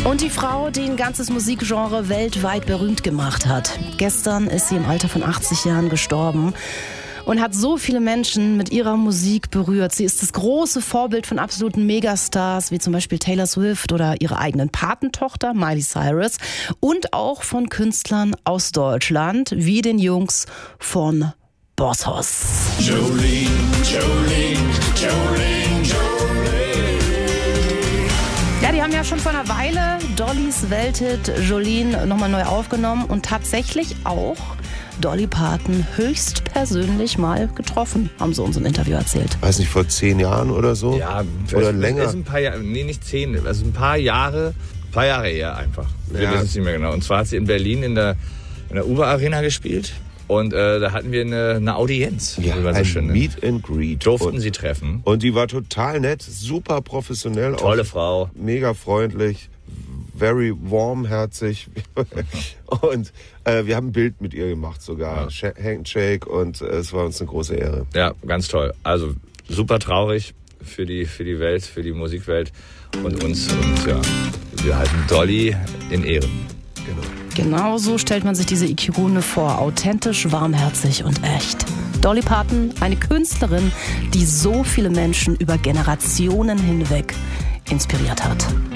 Und die Frau, die ein ganzes Musikgenre weltweit berühmt gemacht hat. Gestern ist sie im Alter von 80 Jahren gestorben und hat so viele Menschen mit ihrer Musik berührt. Sie ist das große Vorbild von absoluten Megastars, wie zum Beispiel Taylor Swift oder ihrer eigenen Patentochter Miley Cyrus und auch von Künstlern aus Deutschland, wie den Jungs von Boss. Jolene, Jolene, Jolene, Jolene. Ja, die haben ja schon vor einer Weile Dollys Welthit Jolene nochmal neu aufgenommen und tatsächlich auch Dolly Parton höchstpersönlich mal getroffen, haben sie uns im Interview erzählt. Weiß nicht, vor 10 Jahren oder so? Ja, oder länger? Ist ein paar Jahre, nee, nicht 10, also ein paar Jahre eher einfach. Wir wissen es nicht mehr genau. Und zwar hat sie in Berlin in der Uwe Arena gespielt. Und da hatten wir eine Audienz. Ja, so ein schön, Meet and Greet. Durften sie treffen. Und die war total nett, super professionell. Tolle auch Frau. Mega freundlich, very warmherzig. Und wir haben ein Bild mit ihr gemacht sogar. Ja. Handshake und es war uns eine große Ehre. Ja, ganz toll. Also super traurig für die Welt, für die Musikwelt und uns. Und ja, wir halten Dolly in Ehren. Genau so stellt man sich diese Ikone vor. Authentisch, warmherzig und echt. Dolly Parton, eine Künstlerin, die so viele Menschen über Generationen hinweg inspiriert hat.